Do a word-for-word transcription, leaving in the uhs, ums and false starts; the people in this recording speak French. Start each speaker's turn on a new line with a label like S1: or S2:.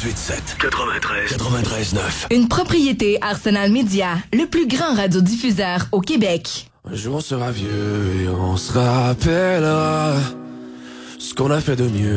S1: quatre-vingt-huit sept, quatre-vingt-treize, quatre-vingt-treize neuf.
S2: Une propriété Arsenal Media, le plus grand radiodiffuseur au Québec.
S1: Un jour on sera vieux et on se rappellera ce qu'on a fait de mieux.